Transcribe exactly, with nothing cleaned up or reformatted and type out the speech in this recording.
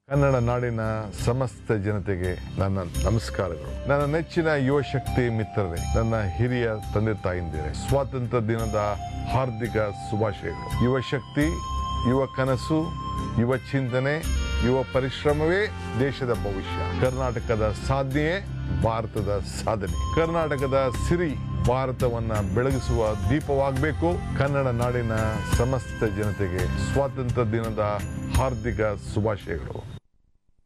ಕನ್ನಡ ನಾಡಿನ ಸಮಸ್ತ ಜನತೆಗೆ ನನ್ನ ನಮಸ್ಕಾರಗಳು. ನನ್ನ ನೆಚ್ಚಿನ ಯುವ ಶಕ್ತಿ ಮಿತ್ರರೇ, ನನ್ನ ಹಿರಿಯ ತಂದೆ ತಾಯಿಂದಿರೇ, ಸ್ವಾತಂತ್ರ್ಯ ದಿನದ ಹಾರ್ದಿಕ ಶುಭಾಶಯಗಳು. ಯುವ ಶಕ್ತಿ, ಯುವ ಕನಸು, ಯುವ ಚಿಂತನೆ, ಯುವ ಪರಿಶ್ರಮವೇ ದೇಶದ ಭವಿಷ್ಯ. ಕರ್ನಾಟಕದ ಸಾಧನೆಯೇ ಭಾರತದ ಸಾಧನೆ. ಕರ್ನಾಟಕದ ಸಿರಿ ಭಾರತವನ್ನ ಬೆಳಗಿಸುವ ದೀಪವಾಗಬೇಕು. ಕನ್ನಡ ನಾಡಿನ ಸಮಸ್ತ ಜನತೆಗೆ ಸ್ವಾತಂತ್ರ್ಯ ದಿನದ ಹಾರ್ದಿಕ ಶುಭಾಶಯಗಳು.